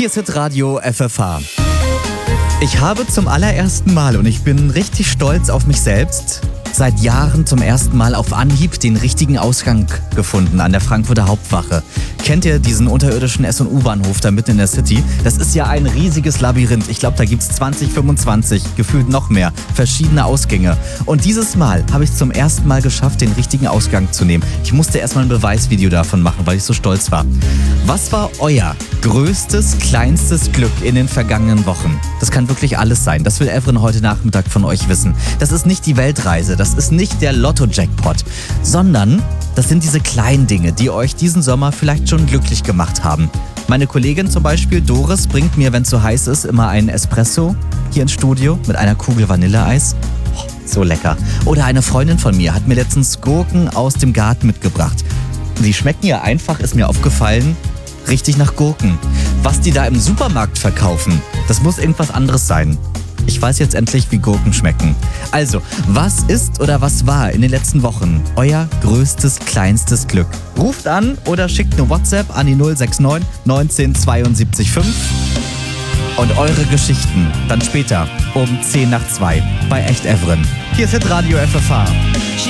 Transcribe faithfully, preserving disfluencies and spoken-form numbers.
Hier ist Hitradio F F H. Ich habe zum allerersten Mal, und ich bin richtig stolz auf mich selbst, seit Jahren zum ersten Mal auf Anhieb den richtigen Ausgang gefunden an der Frankfurter Hauptwache. Kennt ihr diesen unterirdischen S- und U-Bahnhof da mitten in der City? Das ist ja ein riesiges Labyrinth. Ich glaube, da gibt es zwanzig, fünfundzwanzig, gefühlt noch mehr, verschiedene Ausgänge. Und dieses Mal habe ich zum ersten Mal geschafft, den richtigen Ausgang zu nehmen. Ich musste erstmal ein Beweisvideo davon machen, weil ich so stolz war. Was war euer größtes, kleinstes Glück in den vergangenen Wochen? Das kann wirklich alles sein. Das will Evren heute Nachmittag von euch wissen. Das ist nicht die Weltreise, das ist nicht der Lotto-Jackpot, sondern das sind diese kleinen Dinge, die euch diesen Sommer vielleicht schon glücklich gemacht haben. Meine Kollegin zum Beispiel, Doris, bringt mir, wenn es so heiß ist, immer einen Espresso hier ins Studio mit einer Kugel Vanilleeis. Oh, so lecker. Oder eine Freundin von mir hat mir letztens Gurken aus dem Garten mitgebracht. Die schmecken ja einfach, ist mir aufgefallen, richtig nach Gurken. Was die da im Supermarkt verkaufen, das muss irgendwas anderes sein. Ich weiß jetzt endlich, wie Gurken schmecken. Also, was ist oder was war in den letzten Wochen euer größtes, kleinstes Glück? Ruft an oder schickt eine WhatsApp an die null sechs neun neunzehn zweiundsiebzig fünf und eure Geschichten dann später um zehn nach zwei bei Echt Evren. Hier ist Hitradio F F H.